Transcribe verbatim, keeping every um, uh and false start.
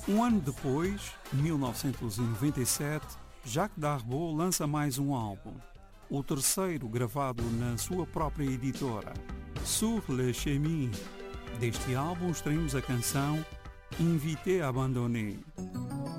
Um ano depois, mil novecentos e noventa e sete, Jacques Darboux lança mais um álbum, o terceiro gravado na sua própria editora, Sur le Chemin. Deste álbum extraímos a canção Invité à Abandonner.